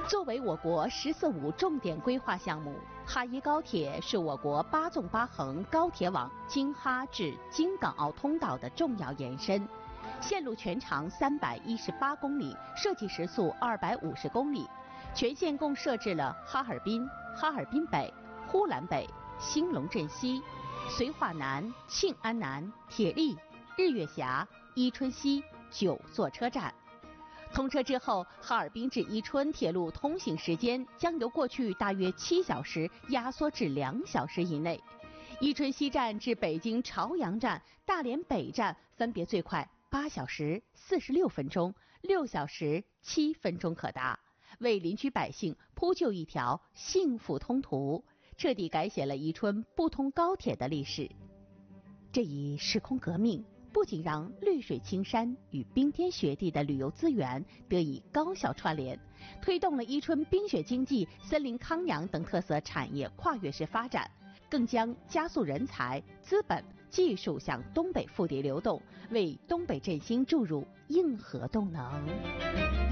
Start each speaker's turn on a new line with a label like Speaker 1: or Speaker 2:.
Speaker 1: 作为我国“十四五”重点规划项目，哈伊高铁是我国8纵8横高铁网京哈至京港澳通道的重要延伸，线路全长318公里，设计时速250公里。全线共设置了哈尔滨、哈尔滨北、呼兰北、兴隆镇西、绥化南、庆安南、铁力、日月峡、伊春西9座车站。通车之后，哈尔滨至伊春铁路通行时间将由过去大约7小时压缩至2小时以内。伊春西站至北京朝阳站、大连北站分别最快8小时46分钟、6小时7分钟可达，为邻居百姓铺就一条幸福通途，彻底改写了伊春不通高铁的历史。这一时空革命不仅让绿水青山与冰天雪地的旅游资源得以高效串联，推动了伊春冰雪经济、森林康养等特色产业跨越式发展，更将加速人才、资本、技术向东北腹地流动，为东北振兴注入硬核动能。